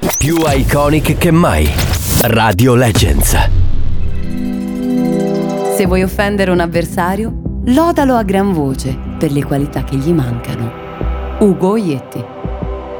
Più iconic che mai. Radio Legends. Se vuoi offendere un avversario, lodalo a gran voce per le qualità che gli mancano. Ugo Oietti.